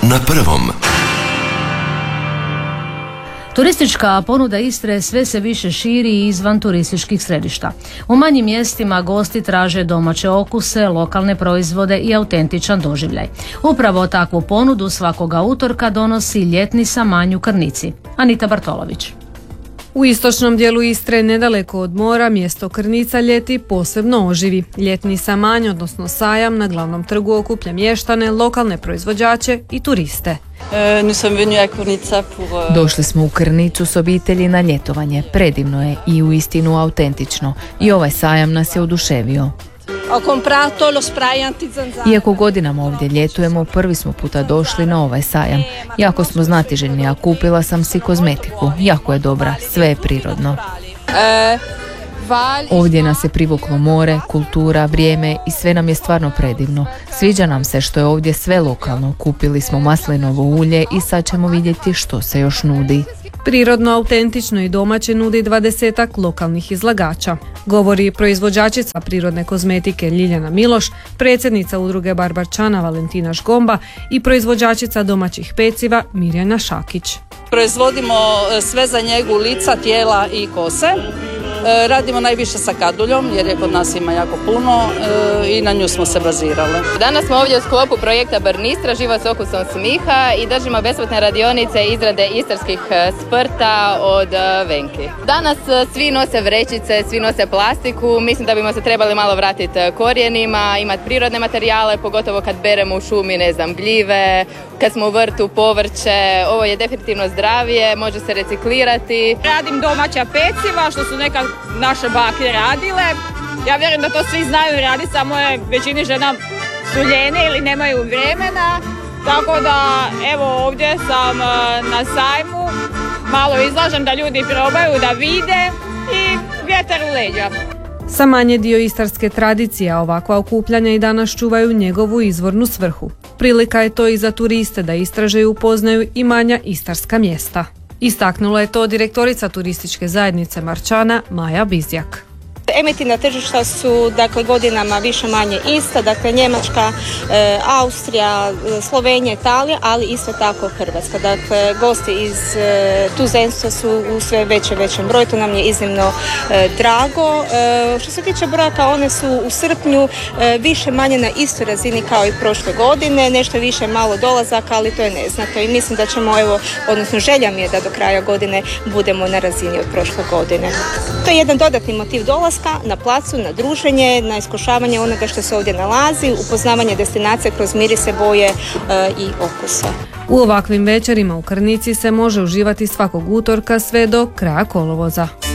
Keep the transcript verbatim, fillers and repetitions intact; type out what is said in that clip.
na prvom. Turistička ponuda Istre sve se više širi i izvan turističkih središta. U manjim mjestima gosti traže domaće okuse, lokalne proizvode i autentičan doživljaj. Upravo takvu ponudu svakoga utorka donosi ljetni Samanj u Krnici. Anita Bartolović. U istočnom dijelu Istre, nedaleko od mora, mjesto Krnica ljeti posebno oživi. Ljetni Samanj, odnosno sajam, na glavnom trgu okuplja mještane, lokalne proizvođače i turiste. Došli smo u Krnicu s obitelji na ljetovanje. Predivno je i uistinu autentično. I ovaj sajam nas je oduševio. Iako godinama ovdje ljetujemo, prvi smo puta došli na ovaj sajam. Jako smo znatiželjni, a kupila sam si kozmetiku. Jako je dobra, sve je prirodno. Ovdje nas je privuklo more, kultura, vrijeme i sve nam je stvarno predivno. Sviđa nam se što je ovdje sve lokalno. Kupili smo maslinovo ulje i sad ćemo vidjeti što se još nudi. Prirodno, autentično i domaće nudi dvadesetak lokalnih izlagača. Govori proizvođačica prirodne kozmetike Ljiljana Miloš, predsjednica udruge Barbarčana Valentina Žgomba i proizvođačica domaćih peciva Mirjana Šakić. Proizvodimo sve za njegu lica, tijela i kose. Radimo najviše sa kaduljom jer je kod nas ima jako puno i na nju smo se bazirali. Danas smo ovdje u sklopu projekta Barnistra, život s okusom smiha i držimo besplatne radionice izrade istarskih sprta od Venki. Danas svi nose vrećice, svi nose plastiku, mislim da bimo se trebali malo vratiti korijenima, imati prirodne materijale, pogotovo kad beremo u šumi, ne znam, gljive, kad smo u vrtu, povrće, ovo je definitivno zdravije, može se reciklirati. Radim domaća peciva, što su neka naše bake radile. Ja vjerujem da to svi znaju raditi, samo je većini žena su ljene ili nemaju vremena. Tako da, evo, ovdje sam na sajmu, malo izlažem da ljudi probaju, da vide i vjetar u leđa. Samanj je dio istarske tradicije, a ovakva okupljanja i danas čuvaju njegovu izvornu svrhu. Prilika je to i za turiste da istraže i upoznaju i manja istarska mjesta. Istaknula je to direktorica turističke zajednice Marčana Maja Bizjak. Emitivna tržišta su dakle godinama više manje ista, dakle Njemačka, e, Austrija, Slovenija, Italija, ali isto tako Hrvatska. Dakle, gosti iz e, tuzemstva su u sve veće većem broju, to nam je iznimno e, drago. E, što se tiče brojaka, one su u srpnju e, više manje na istoj razini kao i prošle godine, nešto više malo dolazaka, ali to je neznatno i mislim da ćemo, evo, odnosno želja mi je da do kraja godine budemo na razini od prošle godine. To je jedan dodatni motiv dolaska na placu, na druženje, na iskušavanje onoga što se ovdje nalazi, upoznavanje destinacije kroz mirise, boje e, i okuse. U ovakvim večerima u Krnici se može uživati svakog utorka sve do kraja kolovoza.